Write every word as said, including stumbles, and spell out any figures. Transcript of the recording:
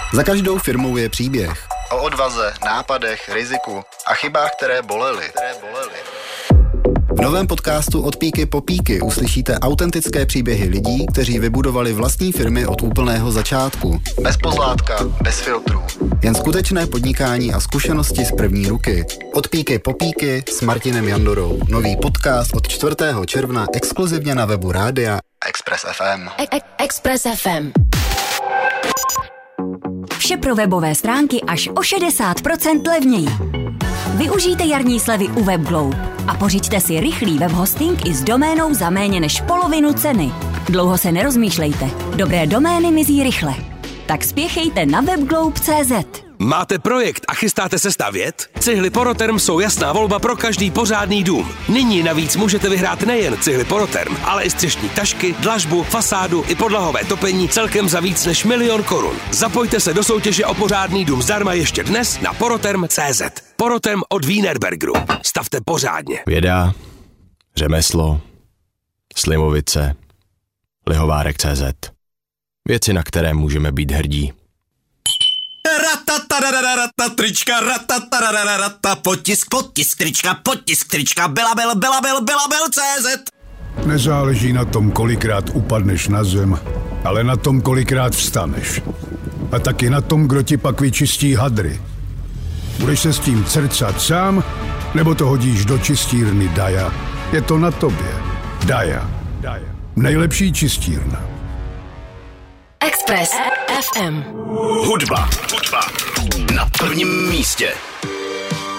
Za každou firmou je příběh. O odvaze, nápadech, riziku a chybách, které bolely. V novém podcastu Od píky po píky uslyšíte autentické příběhy lidí, kteří vybudovali vlastní firmy od úplného začátku. Bez pozlátka, bez filtrů. Jen skutečné podnikání a zkušenosti z první ruky. Od píky po píky s Martinem Jandorou. Nový podcast od čtvrtého června exkluzivně na webu rádia Express F M. Express F M. Vše pro webové stránky až o šedesát procent levněji. Využijte jarní slevy u WebGlobe a pořiďte si rychlý webhosting i s doménou za méně než polovinu ceny. Dlouho se nerozmýšlejte, dobré domény mizí rychle. Tak spěchejte na webglobe tečka cé zet. Máte projekt a chystáte se stavět? Cihly Poroterm jsou jasná volba pro každý pořádný dům. Nyní navíc můžete vyhrát nejen cihly Poroterm, ale i střešní tašky, dlažbu, fasádu i podlahové topení celkem za víc než milion korun. Zapojte se do soutěže o pořádný dům zdarma ještě dnes na poroterm tečka cé zet. Poroterm od Wienerbergeru. Stavte pořádně. Věda, řemeslo, Slimovice, Lihovárek tečka cé zet. Věci, na které můžeme být hrdí. Ratatarararata, trička, ratatarararata, potisk, potisk, trička, potisk, trička, Belabil, Belabil, Belabil tečka cé zet. Nezáleží na tom, kolikrát upadneš na zem, ale na tom, kolikrát vstaneš. A taky na tom, kdo ti pak vyčistí hadry. Budeš se s tím crcat sám, nebo to hodíš do čistírny Daja. Je to na tobě. Daja. Daja. Nejlepší čistírna. Express F M. Hudba. Hudba. Na prvním místě.